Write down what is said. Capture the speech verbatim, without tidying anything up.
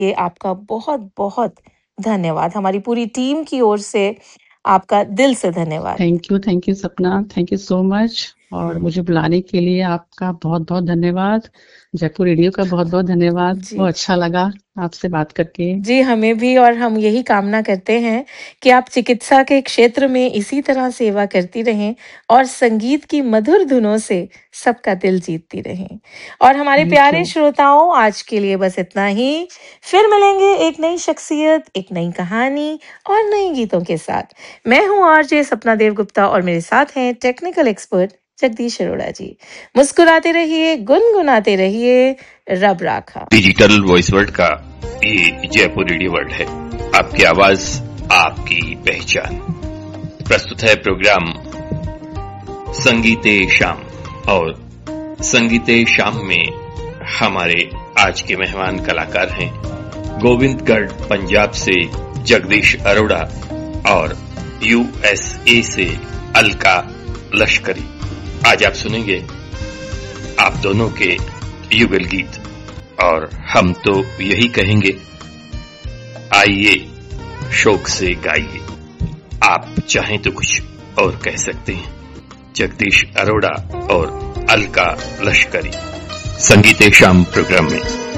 ये आपका बहुत बहुत धन्यवाद। हमारी पूरी टीम की ओर से आपका दिल से धन्यवाद। थैंक यू थैंक यू सपना, थैंक यू सो मच। और मुझे बुलाने के लिए आपका बहुत बहुत धन्यवाद। जयपुर रेडियो का बहुत बहुत धन्यवाद। जी। बहुत अच्छा लगा आपसे बात करके। जी, हमें भी, और हम यही कामना करते हैं कि आप चिकित्सा के क्षेत्र में इसी तरह सेवा करती रहें और संगीत की मधुर धुनों से सबका दिल जीतती रहें। और हमारे Thank प्यारे you. श्रोताओं, आज के लिए बस इतना ही। फिर मिलेंगे एक नई शख्सियत, एक नई कहानी और नए गीतों के साथ। मैं हूँ आरजे सपना देव गुप्ता और मेरे साथ हैं टेक्निकल एक्सपर्ट जगदीश अरोड़ा जी। मुस्कुराते रहिए, गुनगुनाते रहिए, रब राखा। डिजिटल वॉइस वर्ल्ड का ये जयपुर रेडियो वर्ल्ड है, आपकी आवाज आपकी पहचान। प्रस्तुत है प्रोग्राम संगीते शाम, और संगीते शाम में हमारे आज के मेहमान कलाकार हैं गोविंदगढ़ पंजाब से जगदीश अरोड़ा और यूएसए से अलका लश्करी। आज आप सुनेंगे आप दोनों के युगल गीत, और हम तो यही कहेंगे, आइए शौक से गाइए। आप चाहें तो कुछ और कह सकते हैं। जगदीश अरोड़ा और अलका लश्करी संगीते शाम प्रोग्राम में।